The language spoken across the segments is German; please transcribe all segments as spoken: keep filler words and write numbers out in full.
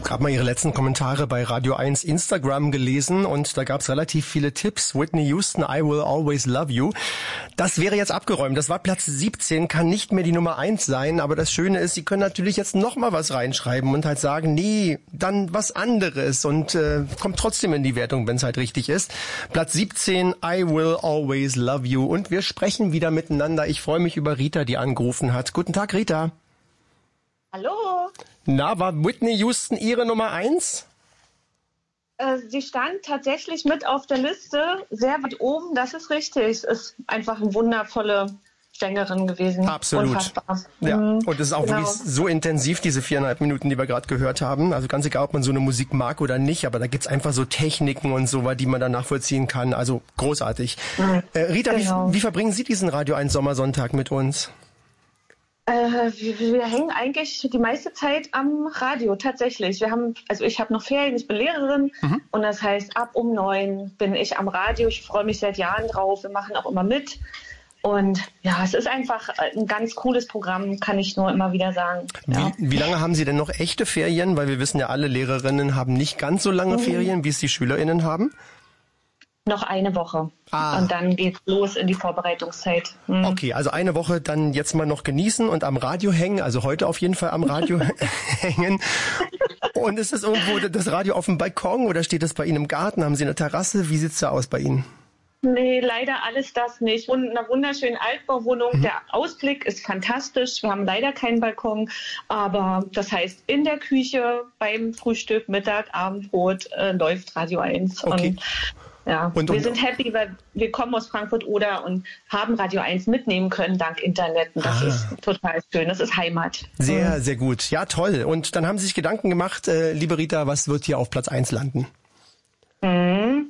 habe mal Ihre letzten Kommentare bei Radio eins Instagram gelesen und da gab es relativ viele Tipps. Whitney Houston, I Will Always Love You. Das wäre jetzt abgeräumt. Das war Platz siebzehn, kann nicht mehr die Nummer eins sein. Aber das Schöne ist, Sie können natürlich jetzt noch mal was reinschreiben und halt sagen, nee, dann was anderes und äh, kommt trotzdem in die Wertung, wenn es halt richtig ist. Platz siebzehn, I Will Always Love You. Und wir sprechen wieder miteinander. Ich freue mich über Rita, die angerufen hat. Guten Tag, Rita. Hallo. Na, war Whitney Houston Ihre Nummer eins? Äh, sie stand tatsächlich mit auf der Liste, sehr weit oben, das ist richtig. Ist einfach eine wundervolle Sängerin gewesen. Absolut. Unfassbar. Ja. Mhm. Und es ist auch Genau. wirklich so intensiv, diese viereinhalb Minuten, die wir gerade gehört haben. Also ganz egal, ob man so eine Musik mag oder nicht, aber da gibt's einfach so Techniken und so, die man dann nachvollziehen kann. Also großartig. Mhm. Äh, Rita, Genau. wie, wie verbringen Sie diesen Radio eins Sommersonntag mit uns? Äh, wir, wir hängen eigentlich die meiste Zeit am Radio, tatsächlich. Wir haben, also ich habe noch Ferien, ich bin Lehrerin mhm. und das heißt, ab um neun bin ich am Radio. Ich freue mich seit Jahren drauf. Wir machen auch immer mit. Und ja, es ist einfach ein ganz cooles Programm, kann ich nur immer wieder sagen. Ja. Wie, wie lange haben Sie denn noch echte Ferien? Weil wir wissen ja, alle Lehrerinnen haben nicht ganz so lange mhm. Ferien, wie es die SchülerInnen haben. Noch eine Woche. Ah. Und dann geht's los in die Vorbereitungszeit. Hm. Okay, also eine Woche dann jetzt mal noch genießen und am Radio hängen, also heute auf jeden Fall am Radio hängen. Und ist das irgendwo das Radio auf dem Balkon oder steht das bei Ihnen im Garten? Haben Sie eine Terrasse? Wie sieht's da aus bei Ihnen? Nee, leider alles das nicht. Und in einer wunderschönen Altbauwohnung. Mhm. Der Ausblick ist fantastisch. Wir haben leider keinen Balkon. Aber das heißt, in der Küche, beim Frühstück, Mittag, Abendbrot äh, läuft Radio eins. Okay. Und ja, und, wir und, sind happy, weil wir kommen aus Frankfurt-Oder und haben Radio eins mitnehmen können dank Internet. Und das ah. ist total schön. Das ist Heimat. Sehr, mhm. sehr gut. Ja, toll. Und dann haben Sie sich Gedanken gemacht, äh, liebe Rita, was wird hier auf Platz eins landen? Mhm.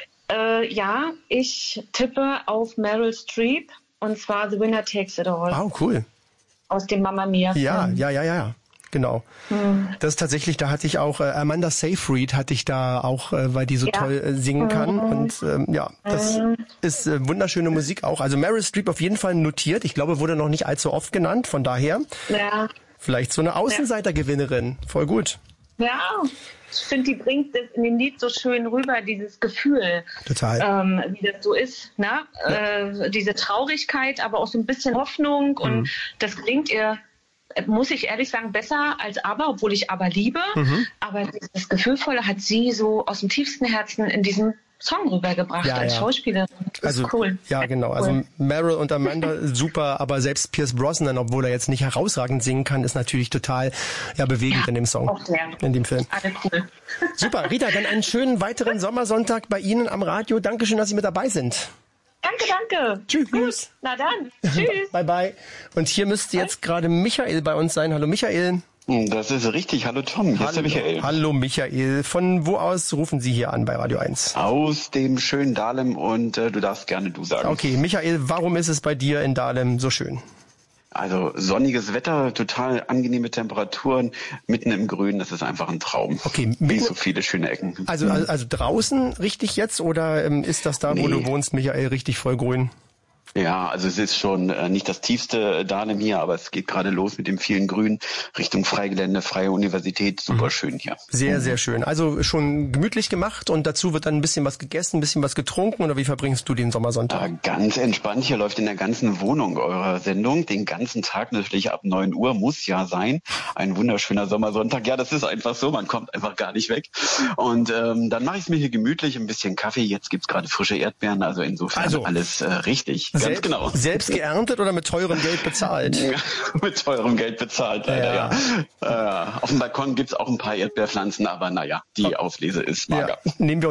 Äh, ja, ich tippe auf Meryl Streep und zwar The Winner Takes It All. Oh, cool. Aus dem Mamma Mia Film. Ja, ja, ja, ja. Genau. Hm. Das ist tatsächlich, da hatte ich auch, äh, Amanda Seyfried hatte ich da auch, äh, weil die so ja. toll äh, singen kann. Mhm. Und ähm, ja, das mhm. ist äh, wunderschöne Musik auch. Also Meryl Streep auf jeden Fall notiert. Ich glaube, wurde noch nicht allzu oft genannt. Von daher ja. vielleicht so eine Außenseitergewinnerin. Voll gut. Ja, ich finde, die bringt das in dem Lied so schön rüber, dieses Gefühl. Total. Ähm, wie das so ist, ne? Ja. Äh, diese Traurigkeit, aber auch so ein bisschen Hoffnung. Mhm. Und das klingt ihr, muss ich ehrlich sagen, besser als Aber, obwohl ich Aber liebe. Mhm. Aber dieses Gefühlvolle hat sie so aus dem tiefsten Herzen in diesem Song rübergebracht ja, als ja. Schauspielerin. Das also, ist cool. Ja, genau. Also Meryl und Amanda super, aber selbst Pierce Brosnan, obwohl er jetzt nicht herausragend singen kann, ist natürlich total ja, bewegend ja, in dem Song. Auch sehr. In dem Film. Alle cool. Super. Rita, dann einen schönen weiteren Sommersonntag bei Ihnen am Radio. Dankeschön, dass Sie mit dabei sind. Danke, danke. Tschüss. Gut. Na dann. Tschüss. Bye, bye. Und hier müsste jetzt gerade Michael bei uns sein. Hallo, Michael. Das ist richtig. Hallo Tom, hier hallo, ist der Michael. Hallo Michael. Von wo aus rufen Sie hier an bei Radio eins? Aus dem schönen Dahlem und äh, du darfst gerne du sagen. Okay, Michael, warum ist es bei dir in Dahlem so schön? Also sonniges Wetter, total angenehme Temperaturen, mitten im Grün, das ist einfach ein Traum. Okay, wie so viele schöne Ecken. Also, also, also draußen richtig jetzt oder ähm, ist das da, nee. wo du wohnst, Michael, richtig voll grün? Ja, also es ist schon äh, nicht das tiefste Dahlem hier, aber es geht gerade los mit dem vielen Grün Richtung Freigelände, Freie Universität, super mhm. schön hier. Sehr, sehr schön. Also schon gemütlich gemacht und dazu wird dann ein bisschen was gegessen, ein bisschen was getrunken oder wie verbringst du den Sommersonntag? Äh, ganz entspannt, hier läuft in der ganzen Wohnung eurer Sendung, den ganzen Tag natürlich ab neun Uhr, muss ja sein. Ein wunderschöner Sommersonntag, ja das ist einfach so, man kommt einfach gar nicht weg. Und ähm, dann mache ich es mir hier gemütlich, ein bisschen Kaffee, jetzt gibt's gerade frische Erdbeeren, also insofern also, alles äh, richtig. Ganz selbst, genau. Selbst geerntet oder mit teurem Geld bezahlt? Mit teurem Geld bezahlt, leider, ja. ja. Äh, auf dem Balkon gibt's auch ein paar Erdbeerpflanzen, aber naja, die Auslese ist mager. Ja. Nehmen wir